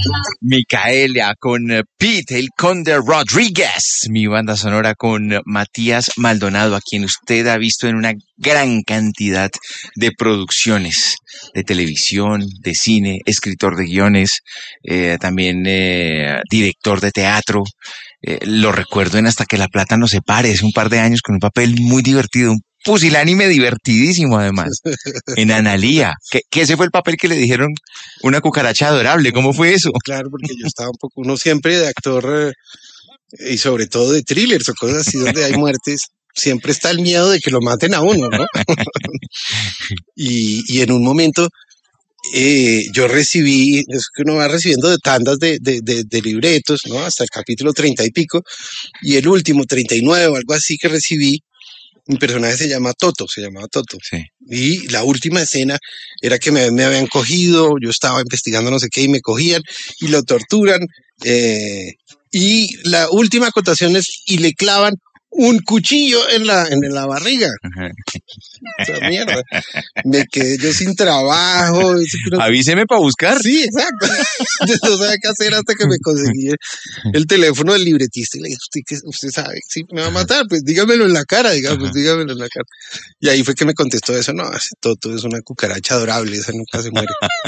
Micaela con Pete, el Conde Rodríguez, mi banda sonora con Matías Maldonado, a quien usted ha visto en una gran cantidad de producciones de televisión, de cine, escritor de guiones, también director de teatro. Lo recuerdo en Hasta que la plata nos separe, hace un par de años, con un papel muy divertido, un pusilánime divertidísimo además, en Analía, que ese fue el papel que le dijeron una cucaracha adorable. ¿Cómo fue eso? Claro, porque yo estaba un poco, uno siempre de actor y sobre todo de thrillers o cosas así donde hay muertes, siempre está el miedo de que lo maten a uno, ¿no? y en un momento yo recibí, es que uno va recibiendo de tandas de libretos, ¿no? Hasta el capítulo 30 y pico, y el último, 39 o algo así que recibí, mi personaje se llamaba Toto. Sí. Y la última escena era que me habían cogido, yo estaba investigando no sé qué y me cogían y lo torturan. Y la última acotación es, y le clavan un cuchillo en la barriga. O sea, mierda. Me quedé yo sin trabajo. Avíseme para buscar. Sí, exacto. No sabía qué hacer hasta que me conseguí el teléfono del libretista y le dije, usted sabe, sí, me va a matar, pues dígamelo en la cara, dígamelo en la cara. Y ahí fue que me contestó eso, no, ese Toto es una cucaracha adorable, esa nunca se muere.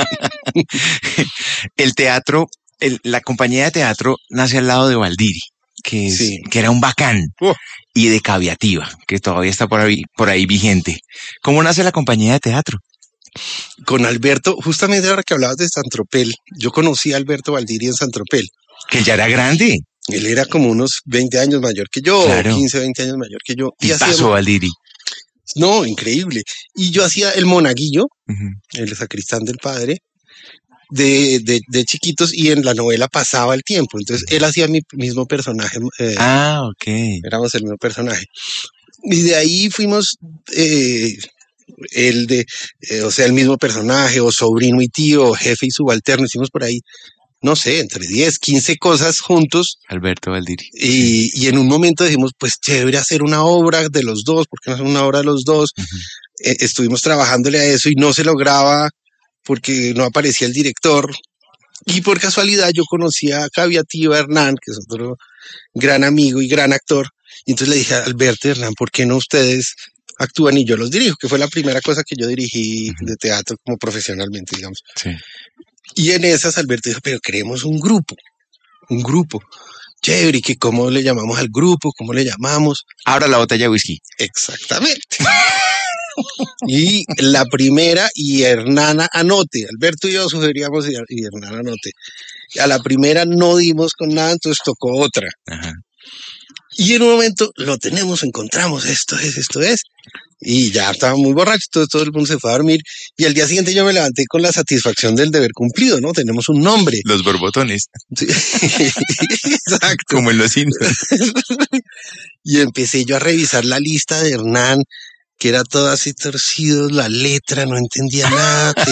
El teatro, la compañía de teatro nace al lado de Valdiri, que era un bacán, y de Caviativa, que todavía está por ahí vigente. ¿Cómo nace la compañía de teatro? Con Alberto, justamente ahora que hablabas de San Tropel, yo conocí a Alberto Valdiri en San Tropel. Que ya era grande. Él era como unos 20 años mayor que yo, claro. 15, 20 años mayor que yo. Y pasó Valdiri. No, increíble. Y yo hacía el monaguillo, el sacristán del padre, de chiquitos, y en la novela pasaba el tiempo. Entonces él hacía mi mismo personaje. Ok. Éramos el mismo personaje. Y de ahí fuimos el mismo personaje, o sobrino y tío, o jefe y subalterno. Hicimos por ahí, no sé, entre 10, 15 cosas juntos. Alberto Valdiri. Y en un momento dijimos, pues chévere hacer una obra de los dos, porque no hacer una obra de los dos. Estuvimos trabajándole a eso y no se lograba porque no aparecía el director. Y por casualidad yo conocí a Caviativa Hernán, que es otro gran amigo y gran actor. Y entonces le dije a Alberto y Hernán, ¿por qué no ustedes actúan y yo los dirijo? Que fue la primera cosa que yo dirigí de teatro como profesionalmente, digamos. Sí. Y en esas Alberto dijo, pero queremos un grupo. Chévere, ¿y cómo le llamamos al grupo? ¿Cómo le llamamos? Abra la botella de whisky. Exactamente. Y la primera, y Hernán anote, Alberto y yo sugeríamos y Hernán anote. A la primera no dimos con nada, entonces tocó otra. Ajá. Y en un momento lo encontramos, esto es. Y ya estaba muy borracho, todo el mundo se fue a dormir. Y al día siguiente yo me levanté con la satisfacción del deber cumplido, ¿no? Tenemos un nombre. Los borbotones. Sí. Exacto. Como en Los Simpsons. Y empecé yo a revisar la lista de Hernán, que era todo así torcido, la letra, no entendía nada,